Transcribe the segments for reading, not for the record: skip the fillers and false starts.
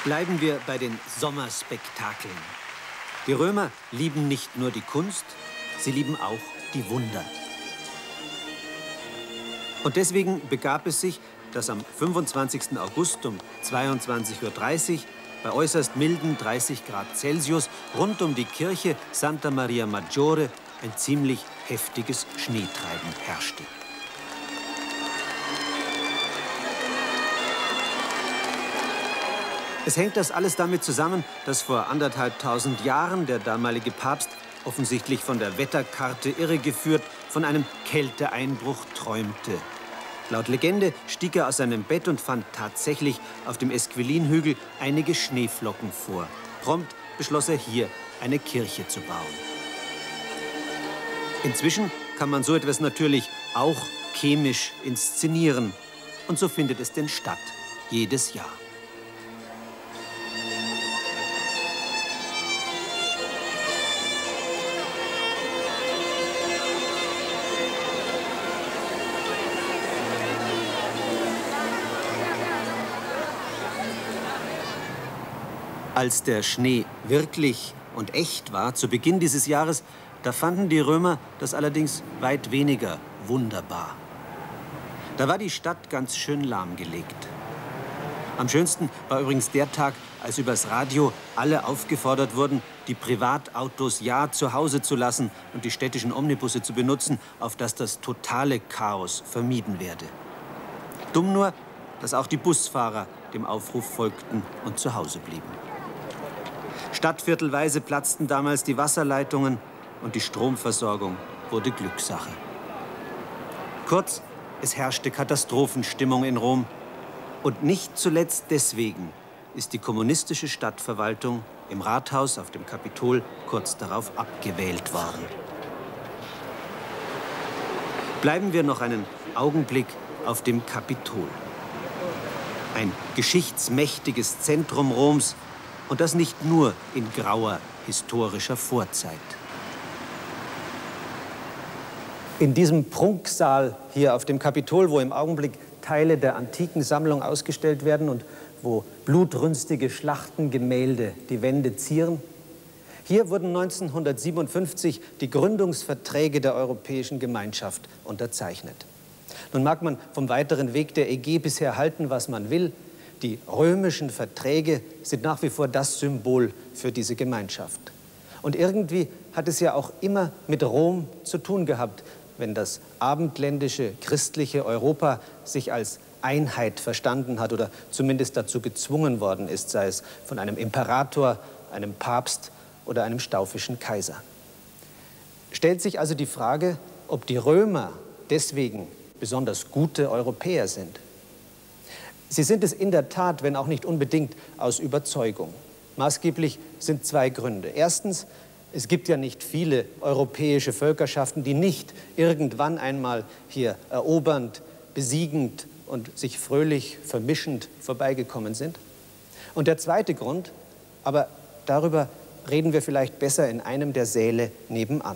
Bleiben wir bei den Sommerspektakeln. Die Römer lieben nicht nur die Kunst, sie lieben auch die Wunder. Und deswegen begab es sich, dass am 25. August um 22:30 Uhr bei äußerst milden 30 Grad Celsius rund um die Kirche Santa Maria Maggiore ein ziemlich heftiges Schneetreiben herrschte. Es hängt das alles damit zusammen, dass vor 1.500 Jahren der damalige Papst, offensichtlich von der Wetterkarte irregeführt, von einem Kälteeinbruch träumte. Laut Legende stieg er aus seinem Bett und fand tatsächlich auf dem Esquilinhügel einige Schneeflocken vor. Prompt beschloss er hier eine Kirche zu bauen. Inzwischen kann man so etwas natürlich auch chemisch inszenieren. Und so findet es denn statt, jedes Jahr. Als der Schnee wirklich und echt war, zu Beginn dieses Jahres, da fanden die Römer das allerdings weit weniger wunderbar. Da war die Stadt ganz schön lahmgelegt. Am schönsten war übrigens der Tag, als übers Radio alle aufgefordert wurden, die Privatautos ja zu Hause zu lassen und die städtischen Omnibusse zu benutzen, auf dass das totale Chaos vermieden werde. Dumm nur, dass auch die Busfahrer dem Aufruf folgten und zu Hause blieben. Stadtviertelweise platzten damals die Wasserleitungen und die Stromversorgung wurde Glückssache. Kurz, es herrschte Katastrophenstimmung in Rom. Und nicht zuletzt deswegen ist die kommunistische Stadtverwaltung im Rathaus auf dem Kapitol kurz darauf abgewählt worden. Bleiben wir noch einen Augenblick auf dem Kapitol. Ein geschichtsmächtiges Zentrum Roms, und das nicht nur in grauer historischer Vorzeit. In diesem Prunksaal hier auf dem Kapitol, wo im Augenblick Teile der antiken Sammlung ausgestellt werden und wo blutrünstige Schlachtengemälde die Wände zieren, hier wurden 1957 die Gründungsverträge der Europäischen Gemeinschaft unterzeichnet. Nun mag man vom weiteren Weg der EG bisher halten, was man will. Die römischen Verträge sind nach wie vor das Symbol für diese Gemeinschaft. Und irgendwie hat es ja auch immer mit Rom zu tun gehabt, wenn das abendländische christliche Europa sich als Einheit verstanden hat oder zumindest dazu gezwungen worden ist, sei es von einem Imperator, einem Papst oder einem staufischen Kaiser. Stellt sich also die Frage, ob die Römer deswegen besonders gute Europäer sind. Sie sind es in der Tat, wenn auch nicht unbedingt aus Überzeugung. Maßgeblich sind zwei Gründe. Erstens, es gibt ja nicht viele europäische Völkerschaften, die nicht irgendwann einmal hier erobernd, besiegend und sich fröhlich vermischend vorbeigekommen sind. Und der zweite Grund, aber darüber reden wir vielleicht besser in einem der Säle nebenan.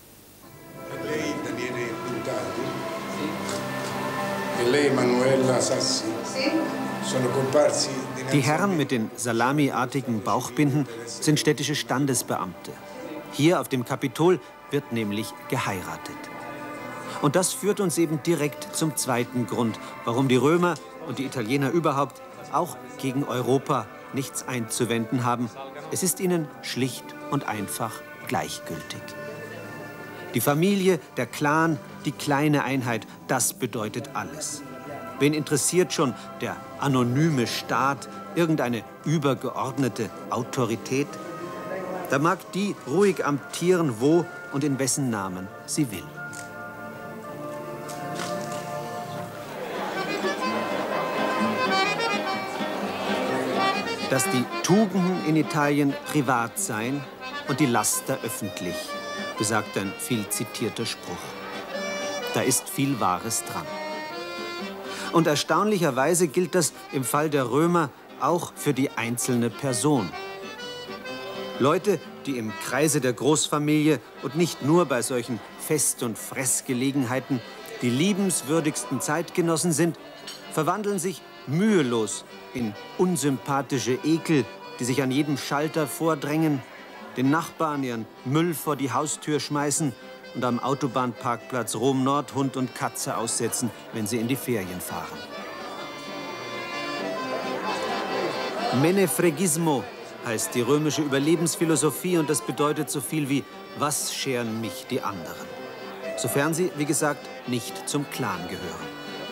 Die Herren mit den salamiartigen Bauchbinden sind städtische Standesbeamte. Hier auf dem Kapitol wird nämlich geheiratet. Und das führt uns eben direkt zum zweiten Grund, warum die Römer und die Italiener überhaupt auch gegen Europa nichts einzuwenden haben. Es ist ihnen schlicht und einfach gleichgültig. Die Familie, der Clan, die kleine Einheit, das bedeutet alles. Wen interessiert schon der anonyme Staat, irgendeine übergeordnete Autorität? Da mag die ruhig amtieren, wo und in wessen Namen sie will. Dass die Tugenden in Italien privat seien und die Laster öffentlich, besagt ein viel zitierter Spruch. Da ist viel Wahres dran. Und erstaunlicherweise gilt das im Fall der Römer auch für die einzelne Person. Leute, die im Kreise der Großfamilie und nicht nur bei solchen Fest- und Fressgelegenheiten die liebenswürdigsten Zeitgenossen sind, verwandeln sich mühelos in unsympathische Ekel, die sich an jedem Schalter vordrängen, den Nachbarn ihren Müll vor die Haustür schmeißen und am Autobahnparkplatz Rom-Nord Hund und Katze aussetzen, wenn sie in die Ferien fahren. Menefregismo heißt die römische Überlebensphilosophie und das bedeutet so viel wie, was scheren mich die anderen? Sofern sie, wie gesagt, nicht zum Clan gehören.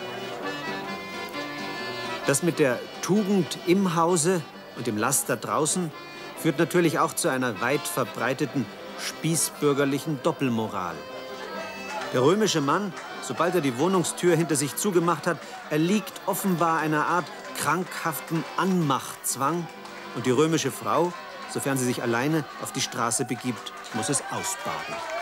Das mit der Tugend im Hause und dem Laster draußen führt natürlich auch zu einer weit verbreiteten spießbürgerlichen Doppelmoral. Der römische Mann, sobald er die Wohnungstür hinter sich zugemacht hat, erliegt offenbar einer Art krankhaften Anmachtzwang. Und die römische Frau, sofern sie sich alleine auf die Straße begibt, muss es ausbaden.